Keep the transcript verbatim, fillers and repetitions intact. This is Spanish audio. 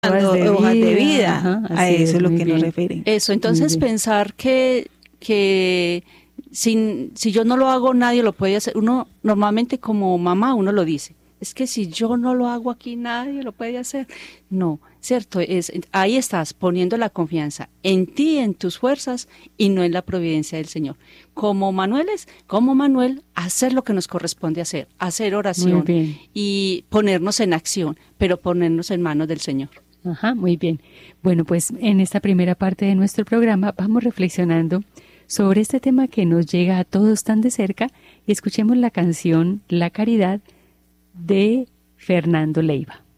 Hojas de hojas de vida, vida. ajá, A así eso es, es lo muy que nos bien. refieren. Eso, entonces bien. pensar que, que sin, si yo no lo hago, nadie lo puede hacer. Uno normalmente como mamá, uno lo dice. Es que si yo no lo hago aquí, nadie lo puede hacer. No, cierto, es, ahí estás poniendo la confianza en ti, en tus fuerzas y no en la providencia del Señor. Como Manueles, como Manuel, hacer lo que nos corresponde hacer, hacer Muy oración bien. y ponernos en acción, pero ponernos en manos del Señor. Ajá, muy bien. Bueno, pues en esta primera parte de nuestro programa vamos reflexionando sobre este tema que nos llega a todos tan de cerca y escuchemos la canción La Caridad de Fernando Leiva.